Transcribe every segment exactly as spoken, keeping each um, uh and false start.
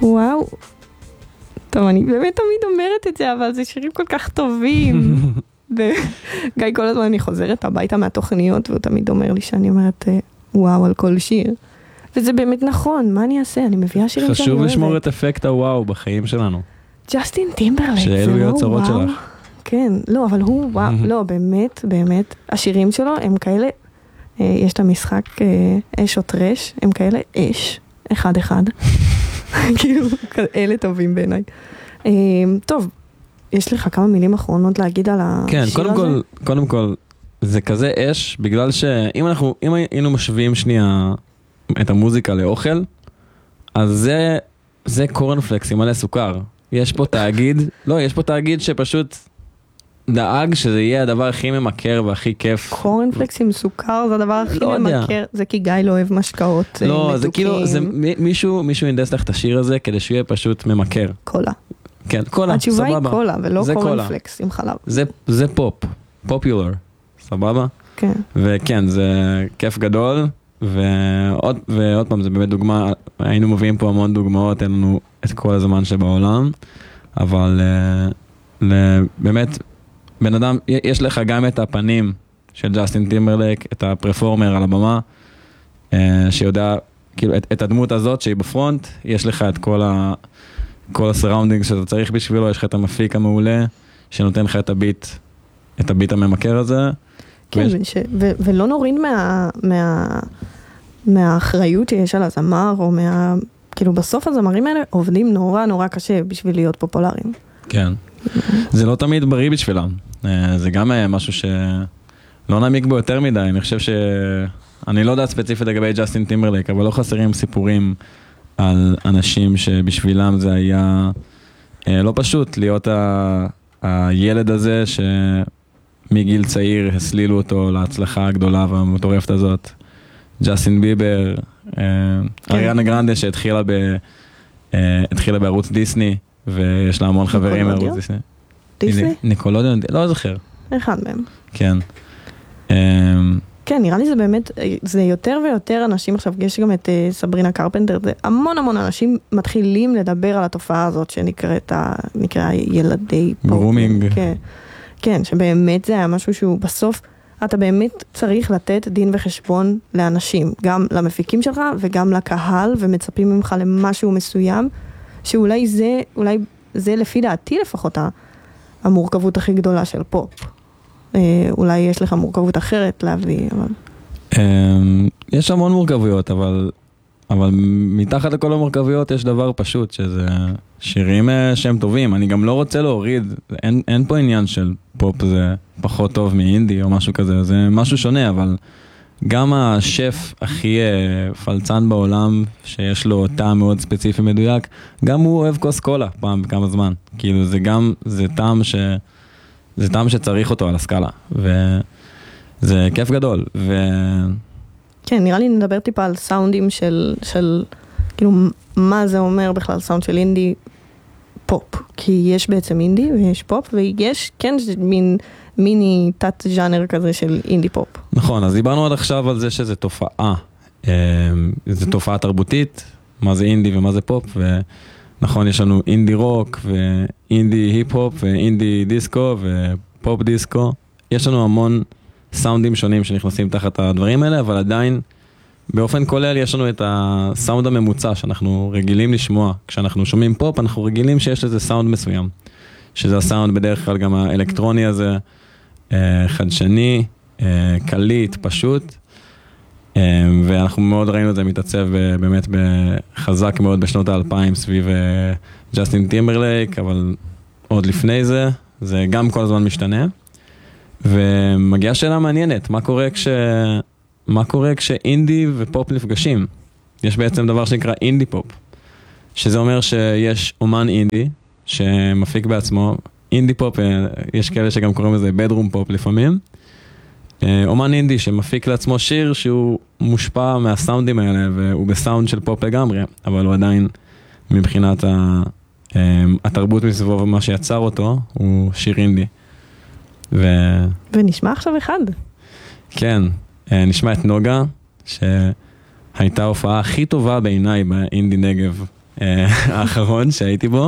וואו. טוב, אני באמת תמיד אומרת את זה, אבל זה שירים כל כך טובים. וגיא, כל הזמן אני חוזרת הביתה מהתוכניות, והוא תמיד אומר לי שאני אומרת, וואו, על כל שיר. וזה באמת נכון, מה אני אעשה? אני מביאה שירים שאני אוהבת. חשוב לשמור את אפקט הוואו בחיים שלנו. ג'סטין טימברלייק, זה לא וואו. שאלו יהיו הצרות שלך. כן, לא, אבל הוא וואו, לא, באמת, באמת, השירים שלו הם כאלה, יש את המשחק אש או טרש, הם כאלה אש, אחד אחד. כאילו, אלה טובים בעיניי. טוב, יש לך כמה מילים אחרונות להגיד על השיר כן, הזה? קודם כל, קודם כל, זה כזה אש, בגלל שאם אנחנו, אם היינו משווים שנייה את המוזיקה לאוכל, אז זה, זה קורנפלקס עם מלא סוכר. יש פה תאגיד, לא, יש פה תאגיד שפשוט דאג שזה יהיה הדבר הכי ממכר והכי כיף. קורנפלקס עם סוכר זה הדבר הכי לא ממכר, זה כי גיא לא אוהב משקאות מתוקים. לא, זה כאילו, זה, מישהו, מישהו אינדס לך את השיר הזה כדי שהוא יהיה פשוט ממכר. קולה. כן, קולה, התשובה סבבה. היא קולה ולא קורנפלקס עם חלב. זה, זה פופ, פופולר, סבבה? כן. וכן, זה כיף גדול, ועוד, ועוד פעם, זה באמת דוגמה, היינו מביאים פה המון דוגמאות, אין לנו את כל הזמן שבעולם, אבל uh, באמת, בן אדם, יש לך גם את הפנים של ג'סטין טימברלייק, את הפרפורמר על הבמה, uh, שיודע, כאילו, את, את הדמות הזאת שהיא בפרונט, יש לך את כל ה... כל הסראונדינג שאתה צריך בשבילו, יש לך את המפיק המעולה, שנותן לך את הביט, את הביט הממכר הזה. כן, ויש... ש... ו- ולא נוריד מה... מה... מהאחריות שיש על הזמר, או מה... כאילו בסוף הזמרים האלה עובדים נורא נורא קשה בשביל להיות פופולריים. כן. זה לא תמיד בריא בשבילם. זה גם משהו שלא נעמיק בו יותר מדי. אני חושב ש... אני לא יודע ספציפית לגבי ג'סטין טימברלייק, אבל לא חסרים סיפורים על אנשים שבשבילם זה היה אה, לא פשוט להיות ה, הילד הזה שמגיל צעיר הסלילו אותו להצלחה הגדולה והמטורפת הזאת. ג'סטין ביבר, אה, כן. אריאנה גרנדה שהתחילה ב, אה, התחילה בערוץ דיסני, ויש לה המון חברים בערוץ דיסני. דיסני? ניקולודיון, לא זוכר. אחד מהם. כן. אה, כן, נראה לי זה באמת, זה יותר ויותר אנשים, עכשיו יש גם את uh, סברינה קרפנטר, זה המון המון אנשים מתחילים לדבר על התופעה הזאת שנקראת נקרא ילדי פופ. גרומינג. כן, כן, שבאמת זה היה משהו שהוא בסוף, אתה באמת צריך לתת דין וחשבון לאנשים, גם למפיקים שלך וגם לקהל, ומצפים ממך למשהו מסוים, שאולי זה, אולי זה לפי דעתי לפחות המורכבות הכי גדולה של פופ. אולי יש לך מורכבות אחרת להביא, אבל... יש המון מורכבויות, אבל, אבל מתחת לכל המורכבויות יש דבר פשוט, שזה שירים שהם טובים. אני גם לא רוצה להוריד, אין, אין פה עניין של פופ זה פחות טוב מאינדי או משהו כזה, זה משהו שונה, אבל גם השף הכי פלצן בעולם, שיש לו טעם מאוד ספציפי מדויק, גם הוא אוהב כוס קולה פעם בכמה זמן. כאילו זה גם, זה טעם ש... זה טעם שצריך אותו על הסקאלה, וזה כיף גדול. ו... כן, נראה לי נדבר טיפה על סאונדים של, של, כאילו, מה זה אומר בכלל סאונד של אינדי פופ, כי יש בעצם אינדי ויש פופ, ויש, כן, מין, מיני תת ז'אנר כזה של אינדי פופ. נכון, אז דיברנו עד עכשיו על זה שזה תופעה, זה תופעה תרבותית, מה זה אינדי ומה זה פופ, ו... נכון, יש לנו אינדי רוק, ואינדי היפ-הופ, ואינדי דיסקו, ופופ דיסקו. יש לנו המון סאונדים שונים שנכנסים תחת הדברים האלה, אבל עדיין, באופן כולל, יש לנו את הסאונד הממוצע שאנחנו רגילים לשמוע. כשאנחנו שומעים פופ, אנחנו רגילים שיש לזה סאונד מסוים. שזה הסאונד בדרך כלל גם האלקטרוני הזה, חדשני, קליט, פשוט. ואנחנו מאוד ראינו את זה מתעצב באמת בחזק מאוד בשנות האלפיים סביב ג'סטין טימברלייק, אבל עוד לפני זה, זה גם כל הזמן משתנה. ומגיעה שאלה מעניינת, מה קורה כש... מה קורה כשאינדי ופופ נפגשים? יש בעצם דבר שנקרא אינדי פופ, שזה אומר שיש אומן אינדי שמפיק בעצמו, אינדי פופ, יש כאלה שגם קוראים לזה בדרום פופ לפעמים, אומן אינדי שמפיק לעצמו שיר שהוא מושפע מהסאונדים האלה, והוא בסאונד של פופ לגמרי, אבל הוא עדיין מבחינת התרבות מסביבו ומה שיצר אותו, הוא שיר אינדי. ו... ונשמע עכשיו אחד. כן, נשמע את נוגה, שהייתה ההופעה הכי טובה בעיניי באינדי נגב האחרון שהייתי בו.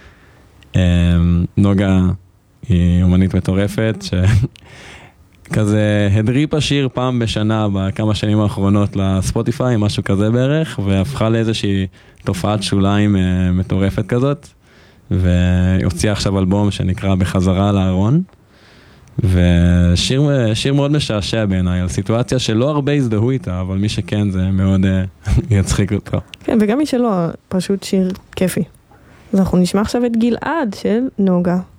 נוגה היא אומנית מטורפת, שכזה הדריפה שיר פעם בשנה בכמה שנים האחרונות לספוטיפיי, משהו כזה בערך, והפכה לאיזושהי תופעת שוליים מטורפת כזאת, והוציאה עכשיו אלבום שנקרא בחזרה לארון, ושיר שיר מאוד משעשע בעיניי, על סיטואציה שלא הרבה הזדהו איתה, אבל מי שכן זה מאוד יצחיק אותו. כן, וגם מי שלא, פשוט שיר כיפי. אז אנחנו נשמע עכשיו את גלעד של נוגה.